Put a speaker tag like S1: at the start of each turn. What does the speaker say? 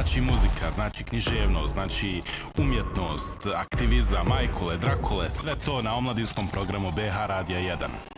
S1: znači muzika, znači književnost, znači umjetnost, aktivizam, majkule, drakule, sve to na omladinskom programu BH Radija 1.